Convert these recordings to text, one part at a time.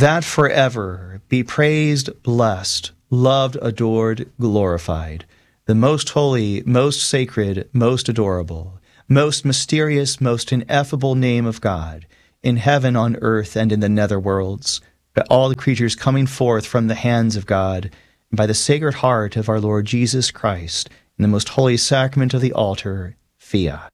that forever be praised, blessed, loved, adored, glorified, the most holy, most sacred, most adorable, most mysterious, most ineffable name of God, in heaven, on earth, and in the nether worlds, by all the creatures coming forth from the hands of God, and by the Sacred Heart of our Lord Jesus Christ, in the most holy sacrament of the altar, fiat.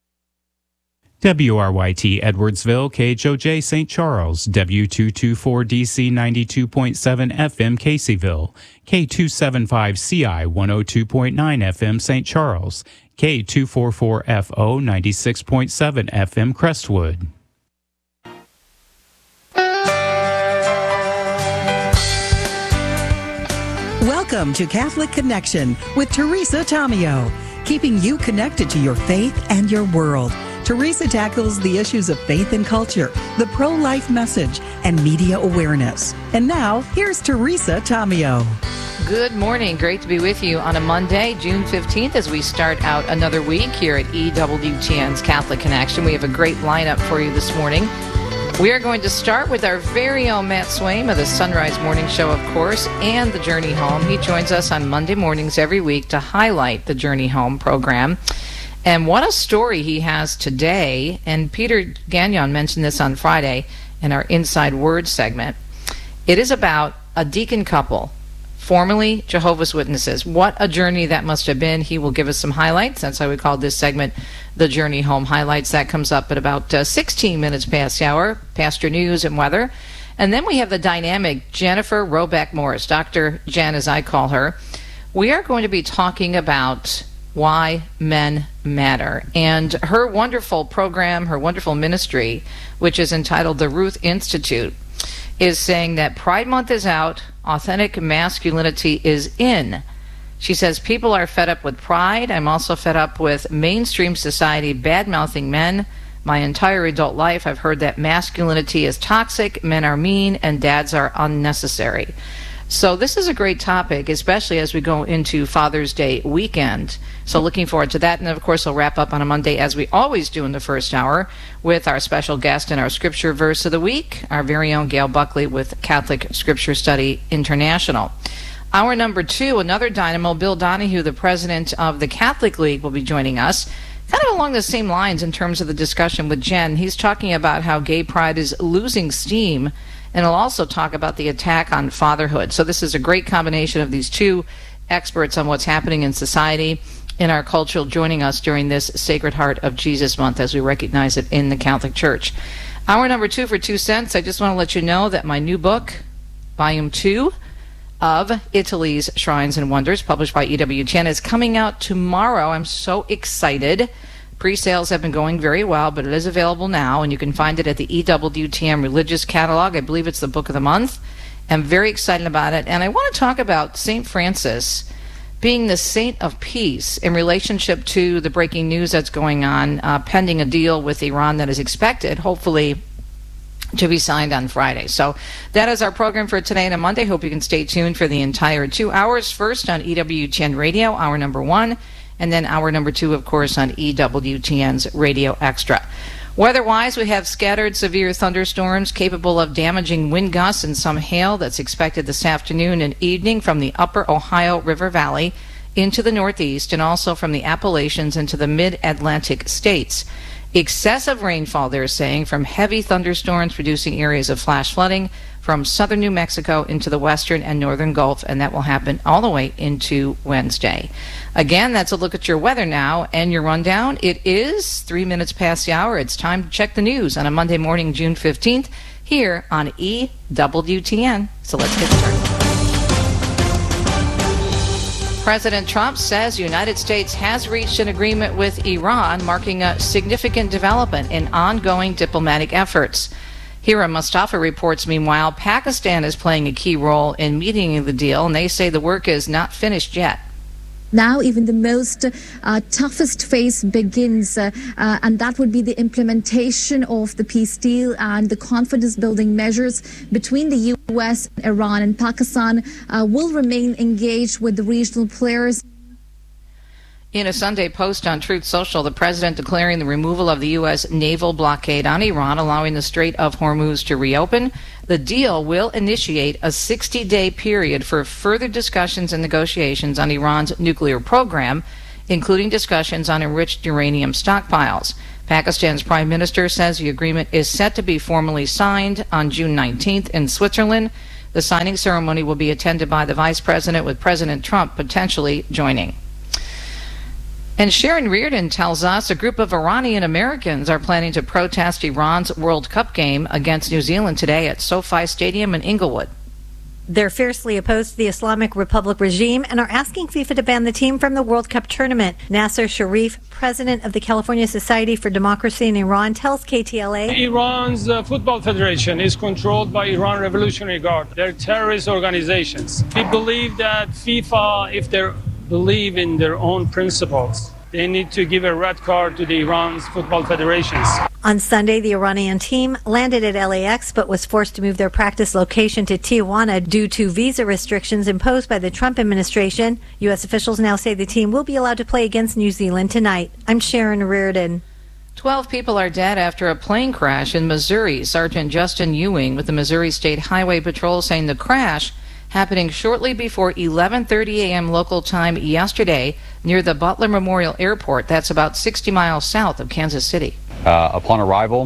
WRYT Edwardsville, KHOJ St. Charles, W224DC 92.7 FM Caseyville, K275CI 102.9 FM St. Charles, K244FO 96.7 FM Crestwood. Welcome to Catholic Connection with Teresa Tomeo, keeping you connected to your faith and your world. Teresa tackles the issues of faith and culture, the pro-life message, and media awareness. And now, here's Teresa Tomeo. Good morning. Great to be with you on a Monday, June 15th, as we start out another week here at EWTN's Catholic Connection. We have a great lineup for you this morning. We are going to start with our very own Matt Swaim of the Sunrise Morning Show, of course, and the Journey Home. He joins us on Monday mornings every week to highlight the Journey Home program. And what a story he has today. And Peter Gagnon mentioned this on Friday in our Inside Word segment. It is about a deacon couple, formerly Jehovah's Witnesses. What a journey that must have been. He will give us some highlights. That's why we called this segment The Journey Home Highlights. That comes up at about 16 minutes past the hour, past your news and weather. And then we have the dynamic Jennifer Robeck Morris, Dr. Jen as I call her. We are going to be talking about why men matter, and her wonderful program, her wonderful ministry, which is entitled the Ruth Institute, is saying that Pride Month is out, authentic masculinity is in. She says, people are fed up with pride. I'm also fed up with mainstream society bad-mouthing men. My entire adult life, I've heard that masculinity is toxic, men are mean, and dads are unnecessary. So this is a great topic, especially as we go into Father's Day weekend. So looking forward to that. And of course, we'll wrap up on a Monday, as we always do in the first hour, with our special guest and our scripture verse of the week, our very own Gail Buckley with Catholic Scripture Study International. Hour number 2, another dynamo, Bill Donahue, the president of the Catholic League, will be joining us. Kind of along the same lines in terms of the discussion with Jen. He's talking about how gay pride is losing steam, and he'll also talk about the attack on fatherhood. So this is a great combination of these two experts on what's happening in society, in our culture, joining us during this Sacred Heart of Jesus month as we recognize it in the Catholic Church. Hour number 2 for 2 cents. I just want to let you know that my new book, Volume 2 of Italy's Shrines and Wonders, published by EWTN, is coming out tomorrow. I'm so excited. Pre-sales have been going very well, but it is available now, and you can find it at the EWTN Religious Catalog. I believe it's the book of the month. I'm very excited about it, and I want to talk about St. Francis being the saint of peace in relationship to the breaking news that's going on, pending a deal with Iran that is expected, hopefully, to be signed on Friday. So that is our program for today and a Monday. Hope you can stay tuned for the entire 2 hours. First on EWTN Radio, hour number 1. And then hour number 2, of course, on EWTN's Radio Extra. Weather-wise, we have scattered severe thunderstorms capable of damaging wind gusts and some hail that's expected this afternoon and evening from the upper Ohio River Valley into the northeast, and also from the Appalachians into the mid-Atlantic states. Excessive rainfall, they're saying, from heavy thunderstorms producing areas of flash flooding from southern New Mexico into the western and northern Gulf, and that will happen all the way into Wednesday. Again, that's a look at your weather now and your rundown. It is 3 minutes past the hour. It's time to check the news on a Monday morning, June 15th, here on EWTN. So let's get started. President Trump says the United States has reached an agreement with Iran, marking a significant development in ongoing diplomatic efforts. Hira Mustafa reports, meanwhile, Pakistan is playing a key role in mediating the deal, and they say the work is not finished yet. Now even the most toughest phase begins, and that would be the implementation of the peace deal and the confidence-building measures between the U.S., Iran, and Pakistan will remain engaged with the regional players. In a Sunday post on Truth Social, the president declaring the removal of the U.S. naval blockade on Iran, allowing the Strait of Hormuz to reopen. The deal will initiate a 60-day period for further discussions and negotiations on Iran's nuclear program, including discussions on enriched uranium stockpiles. Pakistan's prime minister says the agreement is set to be formally signed on June 19th in Switzerland. The signing ceremony will be attended by the vice president, with President Trump potentially joining. And Sharon Reardon tells us a group of Iranian Americans are planning to protest Iran's World Cup game against New Zealand today at SoFi Stadium in Inglewood. They're fiercely opposed to the Islamic Republic regime and are asking FIFA to ban the team from the World Cup tournament. Nasser Sharif, president of the California Society for Democracy in Iran, tells KTLA Iran's football federation is controlled by Iran Revolutionary Guard. They're terrorist organizations. We believe that FIFA, if they believe in their own principles, they need to give a red card to the Iran's football federations. On Sunday, the Iranian team landed at LAX but was forced to move their practice location to Tijuana due to visa restrictions imposed by the Trump administration. U.S. officials now say the team will be allowed to play against New Zealand tonight. I'm Sharon Reardon. 12 people are dead after a plane crash in Missouri. Sergeant Justin Ewing with the Missouri State Highway Patrol saying the crash happening shortly before 11:30 a.m. local time yesterday near the Butler Memorial Airport. That's about 60 miles south of Kansas City. Upon arrival,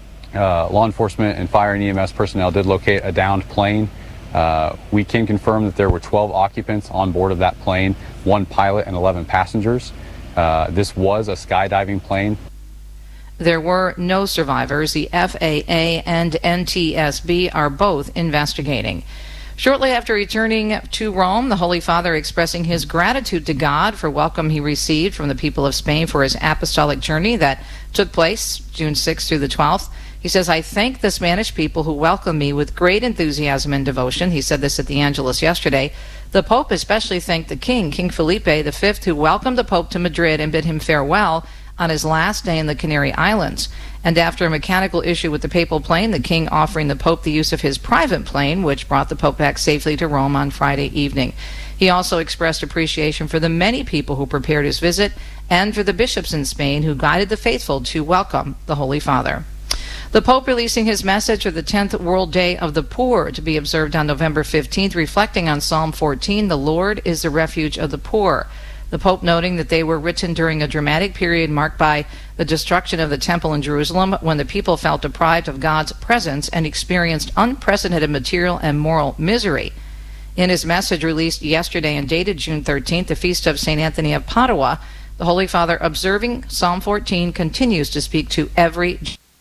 law enforcement and fire and EMS personnel did locate a downed plane. We can confirm that there were 12 occupants on board of that plane, 1 pilot and 11 passengers. This was a skydiving plane. There were no survivors. The FAA and NTSB are both investigating. Shortly after returning to Rome, the Holy Father expressing his gratitude to God for welcome he received from the people of Spain for his apostolic journey that took place June 6th through the 12th. He says, I thank the Spanish people who welcomed me with great enthusiasm and devotion. He said this at the Angelus yesterday. The Pope especially thanked the King, King Felipe V, who welcomed the Pope to Madrid and bid him farewell on his last day in the Canary Islands. And after a mechanical issue with the papal plane, the King offering the Pope the use of his private plane, which brought the Pope back safely to Rome on Friday evening. He also expressed appreciation for the many people who prepared his visit and for the bishops in Spain who guided the faithful to welcome the Holy Father. The Pope releasing his message for the 10th World Day of the Poor to be observed on November 15th, reflecting on Psalm 14, the Lord is the refuge of the poor. The Pope noting that they were written during a dramatic period marked by the destruction of the temple in Jerusalem, when the people felt deprived of God's presence and experienced unprecedented material and moral misery. In his message released yesterday and dated June 13th, the feast of St. Anthony of Padua, the Holy Father, observing Psalm 14, continues to speak to every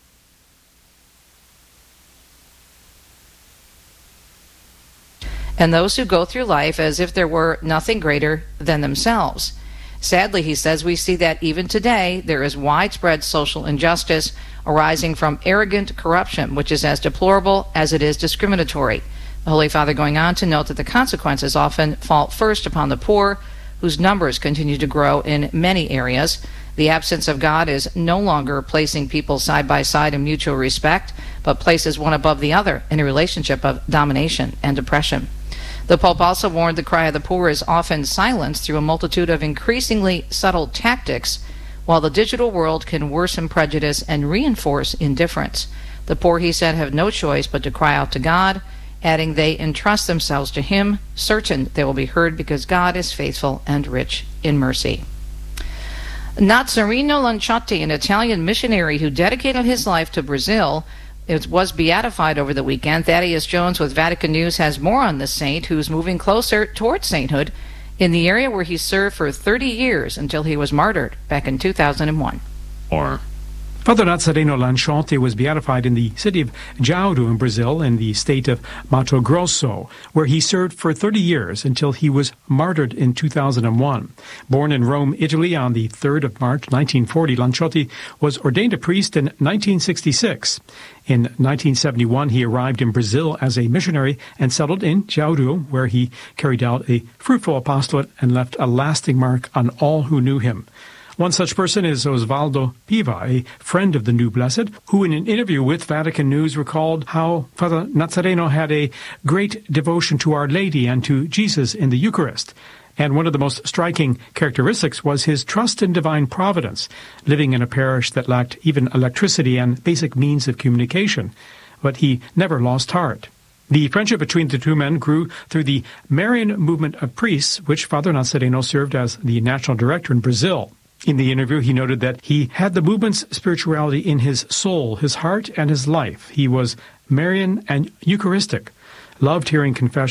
and those who go through life as if there were nothing greater than themselves. Sadly, he says, we see that even today there is widespread social injustice arising from arrogant corruption, which is as deplorable as it is discriminatory. The Holy Father going on to note that the consequences often fall first upon the poor, whose numbers continue to grow in many areas. The absence of God is no longer placing people side by side in mutual respect, but places one above the other in a relationship of domination and oppression. The Pope also warned the cry of the poor is often silenced through a multitude of increasingly subtle tactics, while the digital world can worsen prejudice and reinforce indifference. The poor, he said, have no choice but to cry out to God, adding they entrust themselves to him, certain they will be heard because God is faithful and rich in mercy. Nazareno Lancioti, an Italian missionary who dedicated his life to Brazil, was beatified over the weekend. Thaddeus Jones with Vatican News has more on the saint, who's moving closer towards sainthood in the area where he served for 30 years until he was martyred back in 2001. Father Nazareno Lancioti was beatified in the city of Jauru in Brazil, in the state of Mato Grosso, where he served for 30 years until he was martyred in 2001. Born in Rome, Italy on the 3rd of March 1940, Lancioti was ordained a priest in 1966. In 1971, he arrived in Brazil as a missionary and settled in Jauru, where he carried out a fruitful apostolate and left a lasting mark on all who knew him. One such person is Osvaldo Piva, a friend of the New Blessed, who in an interview with Vatican News recalled how Father Nazareno had a great devotion to Our Lady and to Jesus in the Eucharist. And one of the most striking characteristics was his trust in divine providence, living in a parish that lacked even electricity and basic means of communication. But he never lost heart. The friendship between the two men grew through the Marian movement of priests, which Father Nazareno served as the national director in Brazil. In the interview, he noted that he had the movement's spirituality in his soul, his heart, and his life. He was Marian and Eucharistic, loved hearing confession